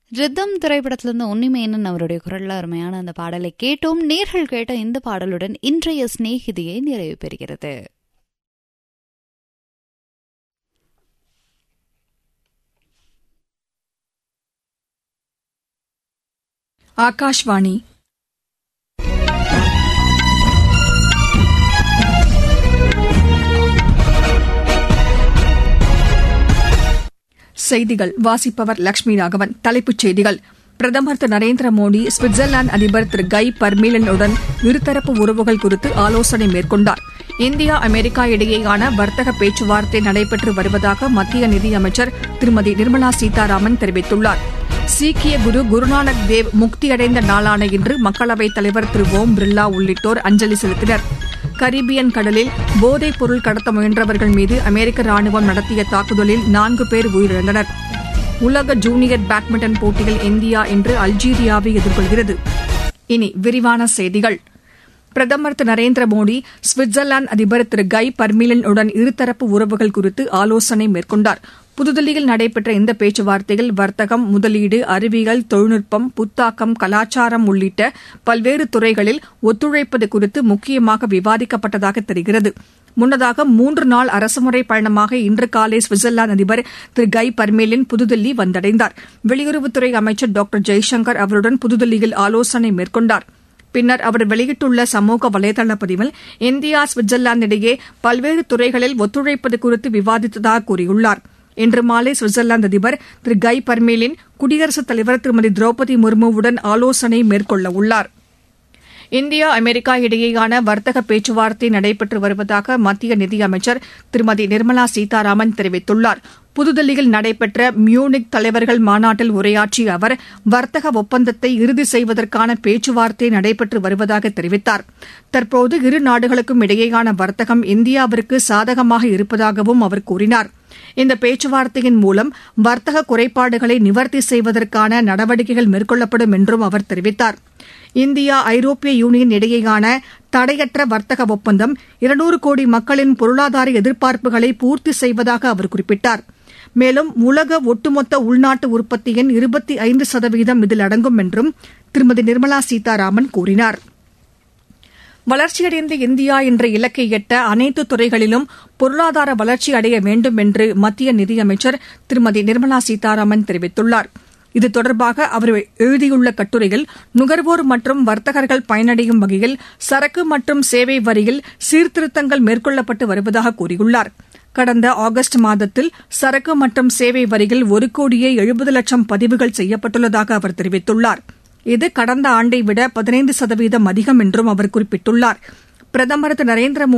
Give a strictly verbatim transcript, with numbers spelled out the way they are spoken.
Rhythm திரைப்படத்திலிருந்து உன்னிமேனன் அவருடைய குரல்ல அருமையான அந்த பாடலை கேட்டோம். நேர்கள் கேட்ட இந்த பாடலுடன் இன்றைய சிநேகிதியை நிறைவு பெறுகிறது. ஆகாஷ்வாணி செய்திகள் வாசிப்பவர் லட்சுமி ராகவன். தலைப்புச் செய்திகள். பிரதமர் திரு நரேந்திர மோடி சுவிட்சர்லாந்து அதிபர் திரு கை பர்மீலனுடன் இருதரப்பு உறவுகள் குறித்து ஆலோசனை மேற்கொண்டார். இந்தியா அமெரிக்கா இடையேயான வர்த்தக பேச்சுவார்த்தை நடைபெற்று வருவதாக மத்திய நிதியமைச்சர் திருமதி நிர்மலா சீதாராமன் தெரிவித்துள்ளார். சீக்கிய குரு குருநானக் தேவ் முக்தியடைந்த நாளான இன்று மக்களவைத் தலைவர் திரு ஓம் பிர்லா உள்ளிட்டோர் அஞ்சலி செலுத்தினர். கரீபியன் கடலில் போதைப் பொருள் கடத்த முயன்றவர்கள் மீது அமெரிக்க ராணுவம் நடத்திய தாக்குதலில் நான்கு பேர் உயிரிழந்தனர். உலக ஜூனியர் பேட்மிண்டன் போட்டியில் இந்தியா இன்று அல்ஜீரியாவை எதிர்கொள்கிறது. இனி விரிவான செய்திகள். பிரதமர் திரு நரேந்திர மோடி சுவிட்சர்லாந்து அதிபர் திரு கை பர்மீலனுடன் இருதரப்பு உறவுகள் குறித்து ஆலோசனை மேற்கொண்டார். புதுதில்லியில் நடைபெற்ற இந்த பேச்சுவார்த்தையில் வர்த்தகம், முதலீடு, அறிவியல், தொழில்நுட்பம், புத்தாக்கம், கலாச்சாரம் உள்ளிட்ட பல்வேறு துறைகளில் ஒத்துழைப்பது குறித்து முக்கியமாக விவாதிக்கப்பட்டதாக தெரிகிறது. முன்னதாக மூன்று நாள் அரசுமுறை பயணமாக இன்று காலை சுவிட்சர்லாந்து அதிபர் திரு கை பர்மீலின் புதுதில்லி வந்தடைந்தார். வெளியுறவுத்துறை அமைச்சர் டாக்டர் ஜெய்சங்கர் அவருடன் புதுதில்லியில் ஆலோசனை மேற்கொண்டார். பின்னர் அவர் வெளியிட்டுள்ள சமூக வலைதள பதிவில் இந்தியா சுவிட்சர்லாந்து இடையே பல்வேறு துறைகளில் ஒத்துழைப்பது குறித்து விவாதித்ததாக கூறியுள்ளார். இன்று மாலை சுவிட்சர்லாந்து அதிபர் திரு கை பர்மீலின் குடியரசுத் தலைவர் திருமதி திரௌபதி முர்முவுடன் ஆலோசனை மேற்கொள்ள உள்ளார். இந்தியா அமெரிக்கா இடையேயான வர்த்தக பேச்சுவார்த்தை நடைபெற்று வருவதாக மத்திய நிதியமைச்சர் திருமதி நிர்மலா சீதாராமன் தெரிவித்துள்ளார். புதுதில்லியில் நடைபெற்ற மியூனிக் தலைவர்கள் மாநாட்டில் உரையாற்றிய அவர் வர்த்தக ஒப்பந்தத்தை இறுதி செய்வதற்கான பேச்சுவார்த்தை நடைபெற்று வருவதாக தெரிவித்தார். தற்போது இரு நாடுகளுக்கும் இடையேயான வர்த்தகம் இந்தியாவிற்கு சாதகமாக இருப்பதாகவும் அவர் கூறினார். இந்த பேச்சுவார்த்தையின் மூலம் வர்த்தக குறைபாடுகளை நிவர்த்தி செய்வதற்கான நடவடிக்கைகள் மேற்கொள்ளப்படும் என்றும் அவர் தெரிவித்தார். இந்தியா ஐரோப்பிய யூனியன் இடையேயான தடையற்ற வர்த்தக ஒப்பந்தம் இருநூறு கோடி மக்களின் பொருளாதார எதிர்பார்ப்புகளை பூர்த்தி செய்வதாக அவர் குறிப்பிட்டார். மேலும் உலக ஒட்டுமொத்த உள்நாட்டு உற்பத்தியின் இருபத்தி ஐந்து சதவீதம் இதில் அடங்கும் என்றும் திருமதி நிர்மலா சீதாராமன் கூறினார். வளர்ச்சியடைந்த இந்தியா என்ற இலக்கை எட்ட அனைத்து துறைகளிலும் பொருளாதார வளர்ச்சி அடைய வேண்டும் என்று மத்திய நிதியமைச்சர் திருமதி நிர்மலா சீதாராமன் தெரிவித்துள்ளார். இது தொடர்பாக அவர் எழுதியுள்ள கட்டுரையில் நுகர்வோர் மற்றும் வர்த்தகர்கள் பயனடையும் வகையில் சரக்கு மற்றும் சேவை வரியில் சீர்திருத்தங்கள் மேற்கொள்ளப்பட்டு வருவதாக கூறியுள்ளார். கடந்த ஆகஸ்ட் மாதத்தில் சரக்கு மற்றும் சேவை வரியில் ஒரு கோடியே எழுபது லட்சம் பதிவுகள் செய்யப்பட்டுள்ளதாக அவர் தெரிவித்துள்ளார். இது கடந்த ஆண்டை விட பதினைந்து சதவீதம் அதிகம் என்றும் அவர் குறிப்பிட்டுள்ளார். பிரதமர் திரு நரேந்திர